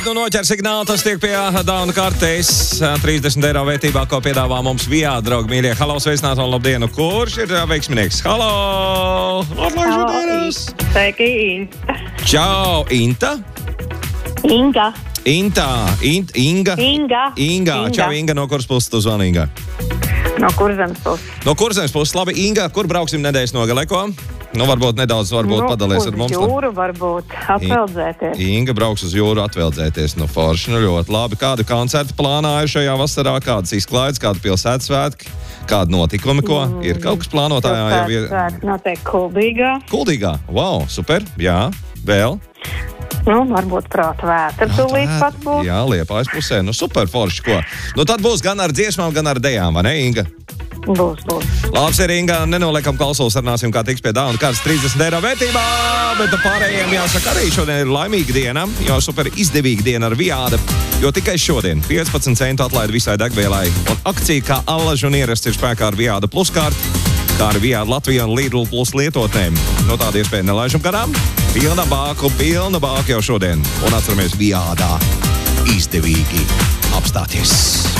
nu noķer signālu, tas tiek pie Dauna kartēs. 30 eiro vērtībā, ko piedāvā mums Viāda, draugi mīļie. Halo, sveicināti un labdienu. Kurš ir veiksminieks? Halo! Halo, sveiki, Inta. Čau, Inta? Inga. Inga. Čau, Inga, no kuras puses tu zvani, Inga? No Kurzemes puses. No Kurzemes puses, labi. Inga, kur brauksim nedēļas nogalē, ko? Nu, varbūt nedaudz padalies ar mums. Uz jūru varbūt, atveldzēties. Inga brauks uz jūru atveldzēties, no forši, nu ļoti labi. Kādu koncertu plānā ir šajā vasarā, kādas izklaides, kāda pilsētas svētki, kāda notikumi, ko? Ir kaut kas plānotājā jau ir? Noteikti Kuldīgā. Kuldīgā, wow, super, jā, vēl? Nu, varbūt prāta vētra tūlīt pat būs. Jā, Liepājas pusē, nu super forši, ko? Nu, tad būs gan ar dziesmām, gan ar dejām, vai ne, Inga? Būs. Labs ir, Inga, nenoliekam klausulas, runāsim, kā tiks pie Dauna kāds 30 eiro vērtībā, bet pārējiem jāsaka arī šodien ir laimīga diena, jo super izdevīga diena ar Viāda, jo tikai šodien 15 centu atlaidi visai degvielai, un akcija kā allaž un ierasts ir spēkā ar Viāda pluskārtu, kā ar Viāda Latvija un Lidl plus lietotnēm. No tāda iespēja nelaižam garām, pilna bāku jau šodien, un atceramies Viādā izdevīgi apstāties.